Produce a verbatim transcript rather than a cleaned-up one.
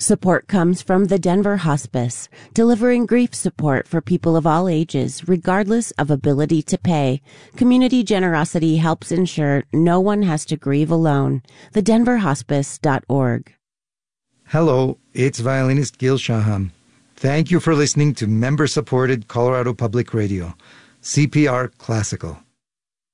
Support comes from the Denver Hospice, delivering grief support for people of all ages, regardless of ability to pay. Community generosity helps ensure no one has to grieve alone. the denver hospice dot org. Hello, it's violinist Gil Shaham. Thank you for listening to member-supported Colorado Public Radio, C P R Classical.